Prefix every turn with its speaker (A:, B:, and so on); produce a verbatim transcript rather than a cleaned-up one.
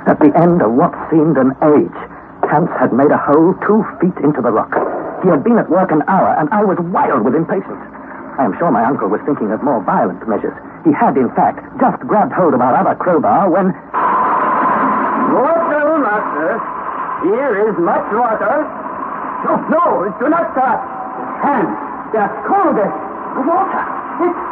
A: At the end of what seemed an age, Hans had made a hole two feet into the rock. He had been at work an hour, and I was wild with impatience. I am sure my uncle was thinking of more violent measures. He had, in fact, just grabbed hold of our other crowbar when...
B: Water, master. Here is much water. No, no, do not stop. Hands, they are cold. The water, it's